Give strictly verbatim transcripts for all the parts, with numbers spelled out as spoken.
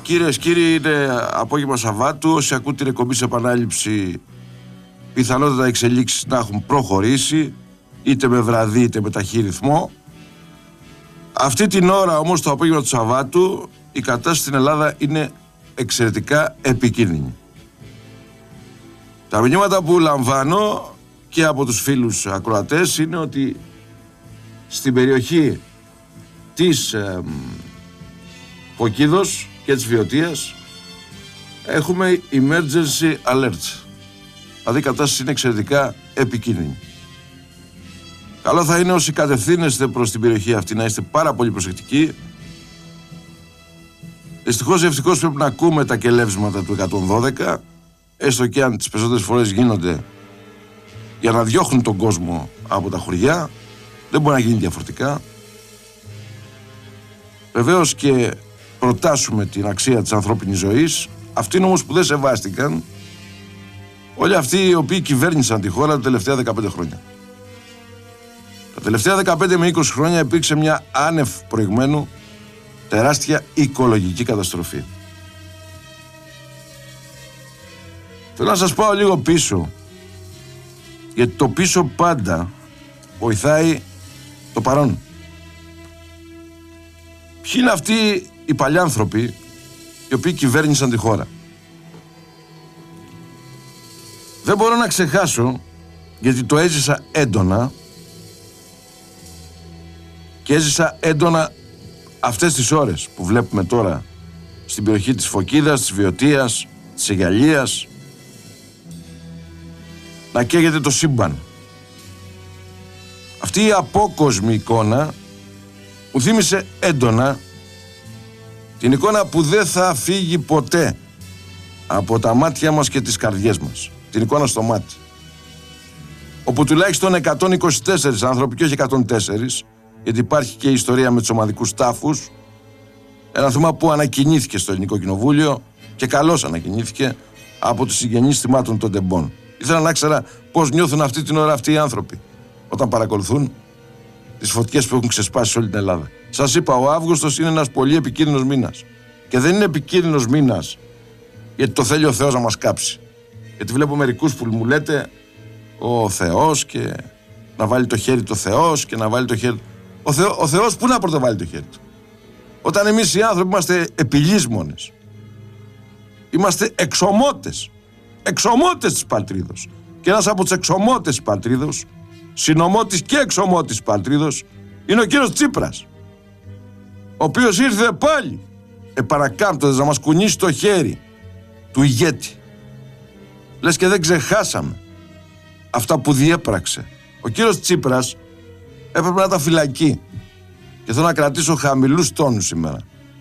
Κυρίες και κύριοι, είναι απόγευμα Σαββάτου. Όσοι ακούν την εκπομπή σε επανάληψη, πιθανότατα οι εξελίξεις να έχουν προχωρήσει, είτε με βραδύ είτε με ταχύ ρυθμό. Αυτή την ώρα όμως, το απόγευμα του Σαββάτου, η κατάσταση στην Ελλάδα είναι εξαιρετικά επικίνδυνη. Τα μηνύματα που λαμβάνω και από τους φίλους ακροατές είναι ότι στην περιοχή της ε, Φωκίδος και της Βιωτίας έχουμε emergency alerts. Δηλαδή η κατάσταση είναι εξαιρετικά επικίνδυνη. Καλό θα είναι όσοι κατευθύνεστε προς την περιοχή αυτή να είστε πάρα πολύ προσεκτικοί. Δυστυχώς ή ευτυχώς πρέπει να ακούμε τα κελεύσματα του εκατόν δώδεκα, έστω και αν τις περισσότερες φορές γίνονται για να διώχνουν τον κόσμο από τα χωριά. Δεν μπορεί να γίνει διαφορετικά. Βεβαίως και προτάσουμε την αξία της ανθρώπινης ζωής. Αυτοί όμως που δεν σεβάστηκαν, όλοι αυτοί οι οποίοι κυβέρνησαν τη χώρα τα τελευταία δεκαπέντε χρόνια. Τα τελευταία δεκαπέντε με είκοσι χρόνια υπήρξε μια άνευ προηγμένου τεράστια οικολογική καταστροφή. Θέλω να σας πάω λίγο πίσω, γιατί το πίσω πάντα βοηθάει το παρόν. Ποιοι είναι αυτοί οι παλιάνθρωποι οι οποίοι κυβέρνησαν τη χώρα? Δεν μπορώ να ξεχάσω, γιατί το έζησα έντονα και έζησα έντονα αυτές τις ώρες που βλέπουμε τώρα στην περιοχή της Φωκίδας, της Βιωτίας, της Αιγαλίας να καίγεται το σύμπαν. Αυτή η απόκοσμη εικόνα μου θύμισε έντονα την εικόνα που δεν θα φύγει ποτέ από τα μάτια μας και τις καρδιές μας. Την εικόνα στο μάτι. Όπου τουλάχιστον εκατόν είκοσι τέσσερις άνθρωποι και όχι εκατόν τέσσερα, γιατί υπάρχει και η ιστορία με τους ομαδικούς τάφους, ένα θέμα που ανακοινήθηκε στο Ελληνικό Κοινοβούλιο και καλώς ανακοινήθηκε από τους συγγενείς θυμάτων των τεμπών. Ήθελα να ξέρω πώς νιώθουν αυτή την ώρα αυτοί οι άνθρωποι όταν παρακολουθούν τις φωτιές που έχουν ξεσπάσει σε όλη την Ελλάδα. Σας είπα, ο Αύγουστος είναι ένας πολύ επικίνδυνος μήνας. Και δεν είναι επικίνδυνος μήνας γιατί το θέλει ο Θεός να μας κάψει. Γιατί βλέπω μερικούς που μου λέτε ο Θεός και να βάλει το χέρι του Θεός και να βάλει το χέρι. Ο, Θεό, ο Θεός πού να πρωτοβάλει το χέρι του? Όταν εμείς οι άνθρωποι είμαστε επιλύσμονες. Είμαστε εξωμότες. Εξωμότες της Πατρίδος. Και ένας από τους εξωμότες της Πατρίδος, συνομότης και εξωμότης της Πατρίδος, είναι ο κύριος Τσίπρας, ο οποίος ήρθε πάλι επανακάμπτοντας να μας κουνήσει το χέρι του ηγέτη. Λες και δεν ξεχάσαμε αυτά που διέπραξε. Ο κύριος Τσίπρας έπρεπε να ήταν φυλακή και θέλω να κρατήσω χαμηλούς τόνους σήμερα.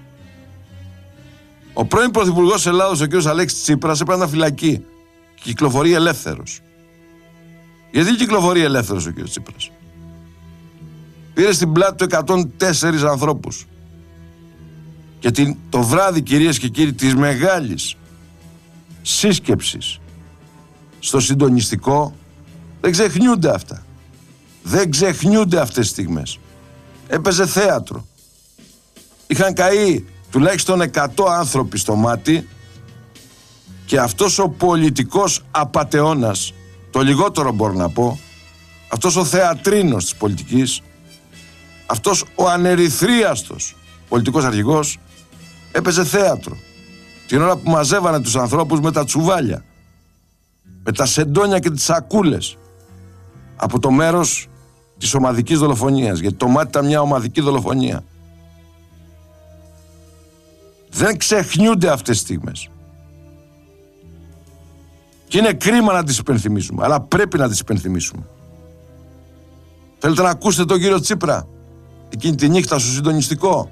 Ο πρώην πρωθυπουργός Ελλάδος, ο κύριος Αλέξης Τσίπρας, έπρεπε να ήταν φυλακή και κυκλοφορεί ελεύθερος. Γιατί κυκλοφορεί ελεύθερος ο κύριος Τσίπρας? Πήρε στην πλάτη του εκατόν τέσσερα ανθρώπους και την, το βράδυ, κυρίες και κύριοι, της μεγάλης σύσκεψης στο συντονιστικό, δεν ξεχνιούνται αυτά. Δεν ξεχνιούνται αυτές τις στιγμές. Έπαιζε θέατρο. Είχαν καεί τουλάχιστον εκατό άνθρωποι στο μάτι και αυτός ο πολιτικός απατεώνας, το λιγότερο μπορώ να πω, αυτός ο θεατρίνος της πολιτικής, αυτός ο ανερυθρίαστος πολιτικός αρχηγός έπαιζε θέατρο την ώρα που μαζεύανε τους ανθρώπους με τα τσουβάλια, με τα σεντόνια και τις σακούλες από το μέρος της ομαδικής δολοφονίας, γιατί το μάτι ήταν μια ομαδική δολοφονία. Δεν ξεχνιούνται αυτές τις στιγμές. Και είναι κρίμα να τις υπενθυμίσουμε, αλλά πρέπει να τις υπενθυμίσουμε. Θέλετε να ακούσετε τον κύριο Τσίπρα εκείνη τη νύχτα στο συντονιστικό?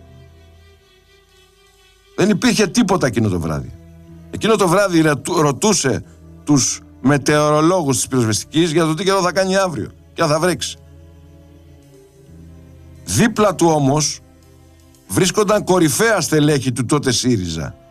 Δεν υπήρχε τίποτα εκείνο το βράδυ. Εκείνο το βράδυ ρωτούσε τους μετεωρολόγους της πυροσβεστικής για το τι καιρό θα κάνει αύριο και αν θα βρέξει. Δίπλα του όμως βρίσκονταν κορυφαία στελέχη του τότε ΣΥΡΙΖΑ.